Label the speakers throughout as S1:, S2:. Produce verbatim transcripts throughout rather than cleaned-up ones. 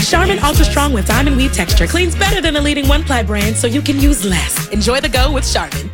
S1: Charmin Ultra Strong with diamond weave texture cleans better than the leading one-ply brand, so you can use less. Enjoy the go with Charmin.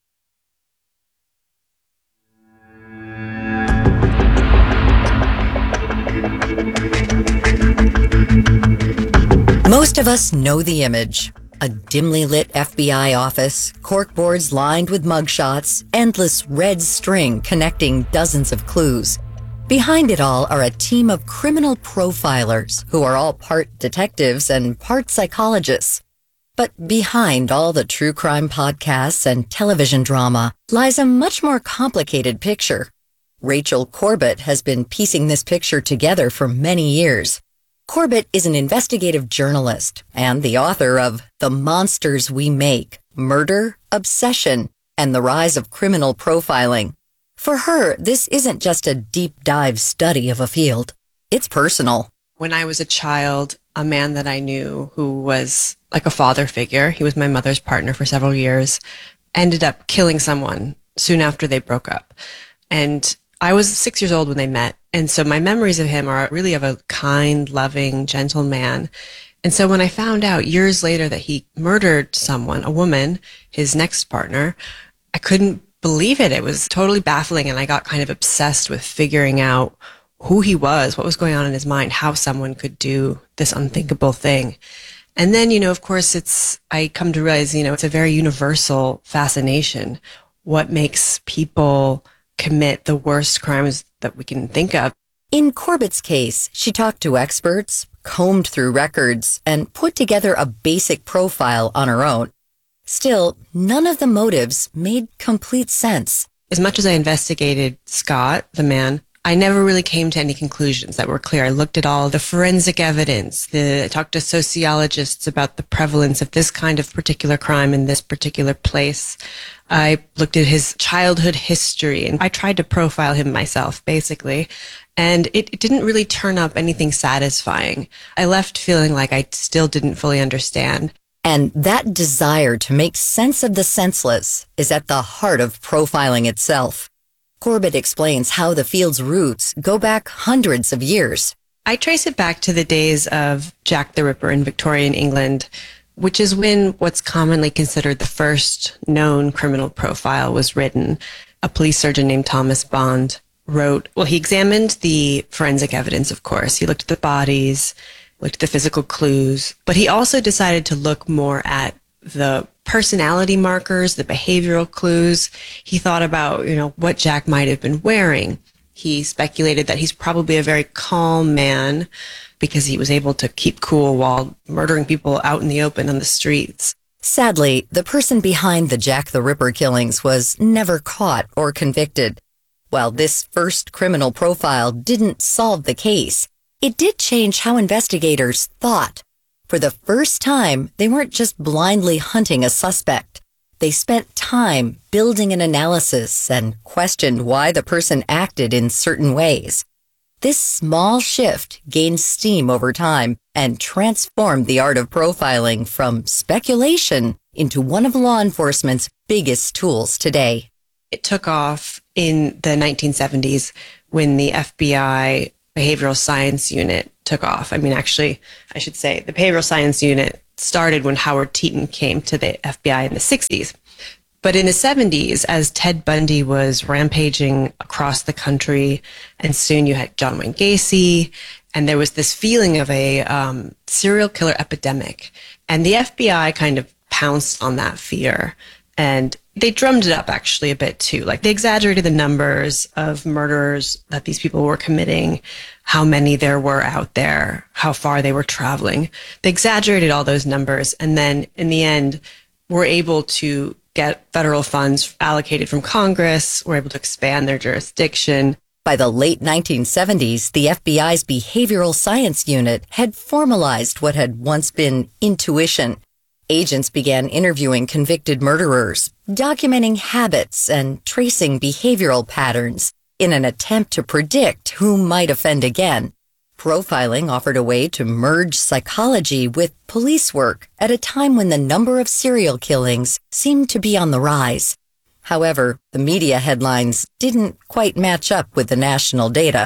S2: Most of us know the image. A dimly lit F B I office, corkboards lined with mugshots, endless red string connecting dozens of clues. Behind it all are a team of criminal profilers who are all part detectives and part psychologists. But behind all the true crime podcasts and television drama lies a much more complicated picture. Rachel Corbett has been piecing this picture together for many years. Corbett is an investigative journalist and the author of The Monsters We Make, Murder, Obsession, and the Rise of Criminal Profiling. For her, this isn't just a deep dive study of a field. It's personal.
S3: When I was a child, a man that I knew who was like a father figure, he was my mother's partner for several years, ended up killing someone soon after they broke up. And I was six years old when they met. And so my memories of him are really of a kind, loving, gentle man. And so when I found out years later that he murdered someone, a woman, his next partner, I couldn't believe it. It was totally baffling. And I got kind of obsessed with figuring out who he was, what was going on in his mind, how someone could do this unthinkable thing. And then, you know, of course, it's, I come to realize, you know, it's a very universal fascination. What makes people commit the worst crimes that we can think of?
S2: In Corbett's case, she talked to experts, combed through records, and put together a basic profile on her own. Still, none of the motives made complete sense.
S3: As much as I investigated Scott, the man, I never really came to any conclusions that were clear. I looked at all the forensic evidence. The, I talked to sociologists about the prevalence of this kind of particular crime in this particular place. I looked at his childhood history, and I tried to profile him myself, basically. And it, it didn't really turn up anything satisfying. I left feeling like I still didn't fully understand.
S2: And that desire to make sense of the senseless is at the heart of profiling itself. Corbett explains how the field's roots go back hundreds of years.
S3: I trace it back to the days of Jack the Ripper in Victorian England, which is when what's commonly considered the first known criminal profile was written. A police surgeon named Thomas Bond wrote, well, he examined the forensic evidence, of course. He looked at the bodies, looked at the physical clues, but he also decided to look more at the personality markers, the behavioral clues. He thought about, you know, what Jack might have been wearing. He speculated that he's probably a very calm man because he was able to keep cool while murdering people out in the open on the streets.
S2: Sadly, the person behind the Jack the Ripper killings was never caught or convicted. While this first criminal profile didn't solve the case, it did change how investigators thought. For the first time, they weren't just blindly hunting a suspect. They spent time building an analysis and questioned why the person acted in certain ways. This small shift gained steam over time and transformed the art of profiling from speculation into one of law enforcement's biggest tools today.
S3: It took off in the nineteen seventies when the F B I Behavioral Science Unit took off. I mean, actually, I should say the Behavioral Science Unit started when Howard Teeton came to the F B I in the sixties. But in the seventies, as Ted Bundy was rampaging across the country, and soon you had John Wayne Gacy, and there was this feeling of a um, serial killer epidemic. And the F B I kind of pounced on that fear. And they drummed it up actually a bit too. Like they exaggerated the numbers of murders that these people were committing, how many there were out there, how far they were traveling. They exaggerated all those numbers. And then in the end, were able to get federal funds allocated from Congress, were able to expand their jurisdiction.
S2: By the late nineteen seventies, the F B I's Behavioral Science Unit had formalized what had once been intuition. Agents began interviewing convicted murderers, documenting habits and tracing behavioral patterns in an attempt to predict who might offend again. Profiling offered a way to merge psychology with police work at a time when the number of serial killings seemed to be on the rise. However, the media headlines didn't quite match up with the national data.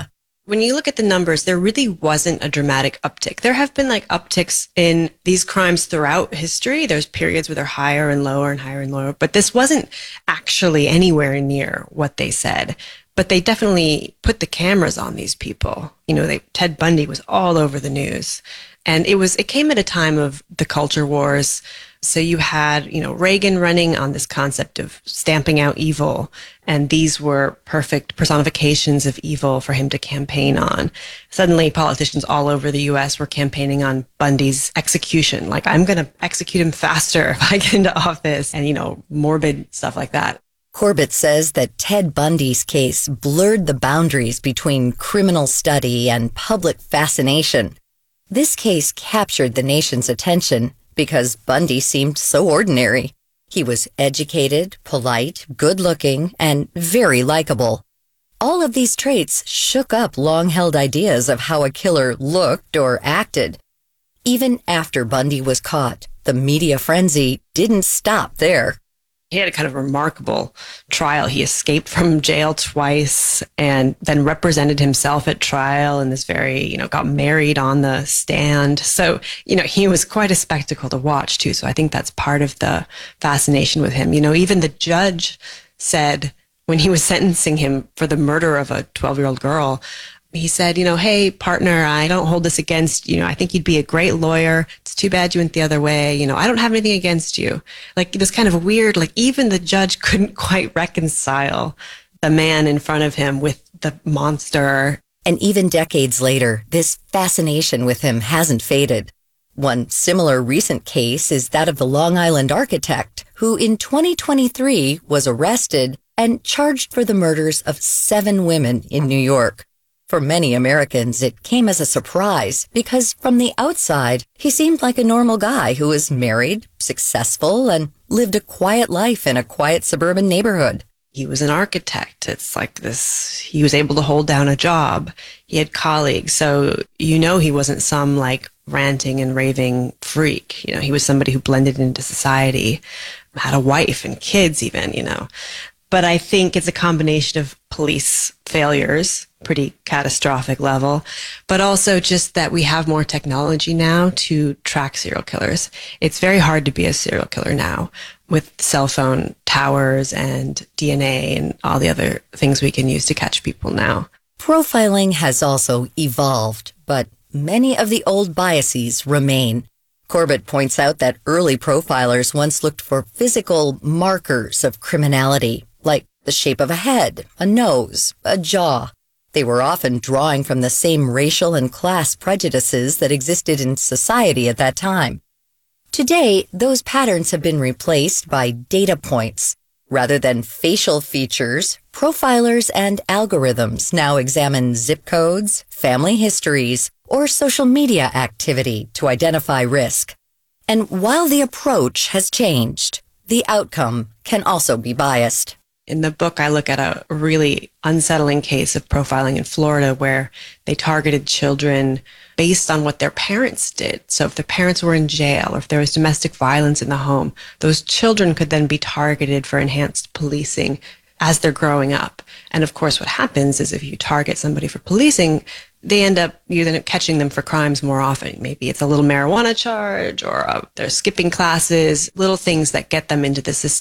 S3: When you look at the numbers, there really wasn't a dramatic uptick. There have been like upticks in these crimes throughout history. There's periods where they're higher and lower and higher and lower, but this wasn't actually anywhere near what they said. But they definitely put the cameras on these people. You know, they, Ted Bundy was all over the news. And it was, it came at a time of the culture wars. So you had, you know, Reagan running on this concept of stamping out evil. And these were perfect personifications of evil for him to campaign on. Suddenly politicians all over the U S were campaigning on Bundy's execution. Like, I'm going to execute him faster if I get into office, and, you know, morbid stuff like that.
S2: Corbett says that Ted Bundy's case blurred the boundaries between criminal study and public fascination. This case captured the nation's attention because Bundy seemed so ordinary. He was educated, polite, good-looking, and very likable. All of these traits shook up long-held ideas of how a killer looked or acted. Even after Bundy was caught, the media frenzy didn't stop there.
S3: He had a kind of remarkable trial. He escaped from jail twice and then represented himself at trial, and this very, you know, got married on the stand. So, you know, he was quite a spectacle to watch too. So I think that's part of the fascination with him. You know, even the judge said when he was sentencing him for the murder of a twelve-year-old girl, he said, you know, hey, partner, I don't hold this against you. You know, I think you'd be a great lawyer. It's too bad you went the other way. You know, I don't have anything against you. Like, this kind of weird, like, even the judge couldn't quite reconcile the man in front of him with the monster.
S2: And even decades later, this fascination with him hasn't faded. One similar recent case is that of the Long Island architect, who in twenty twenty-three was arrested and charged for the murders of seven women in New York. For many Americans, it came as a surprise because from the outside, he seemed like a normal guy who was married, successful, and lived a quiet life in a quiet suburban neighborhood.
S3: He was an architect. It's like this, he was able to hold down a job. He had colleagues. So, you know, he wasn't some like ranting and raving freak. You know, he was somebody who blended into society, had a wife and kids even, you know. But I think it's a combination of police failures, pretty catastrophic level, but also just that we have more technology now to track serial killers. It's very hard to be a serial killer now with cell phone towers and D N A and all the other things we can use to catch people now.
S2: Profiling has also evolved, but many of the old biases remain. Corbett points out that early profilers once looked for physical markers of criminality, like the shape of a head, a nose, a jaw. They were often drawing from the same racial and class prejudices that existed in society at that time. Today, those patterns have been replaced by data points. Rather than facial features, profilers and algorithms now examine zip codes, family histories, or social media activity to identify risk. And while the approach has changed, the outcome can also be biased.
S3: In the book, I look at a really unsettling case of profiling in Florida where they targeted children based on what their parents did. So if the parents were in jail or if there was domestic violence in the home, those children could then be targeted for enhanced policing as they're growing up. And of course, what happens is if you target somebody for policing, they end up, you end up catching them for crimes more often. Maybe it's a little marijuana charge or uh, they're skipping classes, little things that get them into the system.